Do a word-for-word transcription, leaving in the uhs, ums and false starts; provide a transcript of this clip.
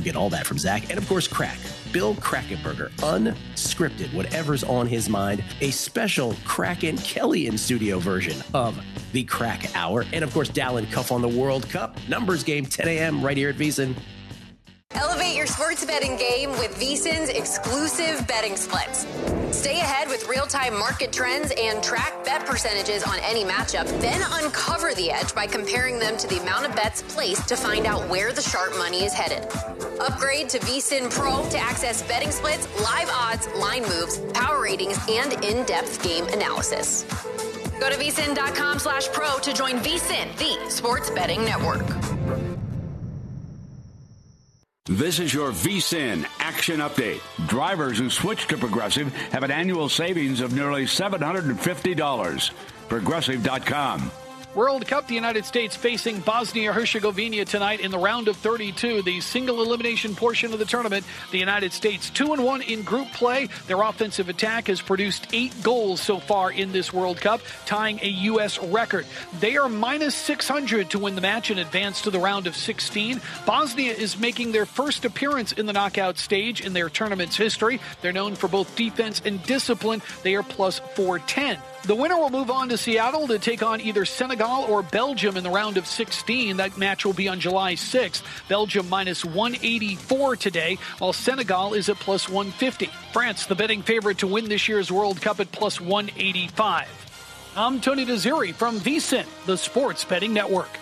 We'll get all that from Zach. And, of course, Crack. Bill Krakenberger, unscripted, whatever's on his mind. A special Kraken Kelly in studio version of the Crack Hour. And, of course, Dallin Cuff on the World Cup. Numbers game, ten a.m. right here at VSiN. Elevate your sports betting game with VSiN's exclusive betting splits. Stay ahead with real-time market trends and track bet percentages on any matchup. Then uncover the edge by comparing them to the amount of bets placed to find out where the sharp money is headed. Upgrade to VSiN Pro to access betting splits, live odds, line moves, power ratings, and in-depth game analysis. Go to VSiN.com slash pro to join VSiN, the sports betting network. This is your VSiN Action Update. Drivers who switch to Progressive have an annual savings of nearly seven hundred fifty dollars. Progressive dot com. World Cup, the United States facing Bosnia-Herzegovina tonight in the round of thirty-two, the single elimination portion of the tournament. The United States two and one in group play. Their offensive attack has produced eight goals so far in this World Cup, tying a U S record. They are minus six hundred to win the match and advance to the round of sixteen. Bosnia is making their first appearance in the knockout stage in their tournament's history. They're known for both defense and discipline. They are plus four ten. The winner will move on to Seattle to take on either Senegal or Belgium in the round of sixteen. That match will be on July sixth. Belgium minus one eighty-four today, while Senegal is at plus one fifty. France, the betting favorite to win this year's World Cup, at plus one eighty-five. I'm Tony Desiri from VSiN, the Sports Betting Network.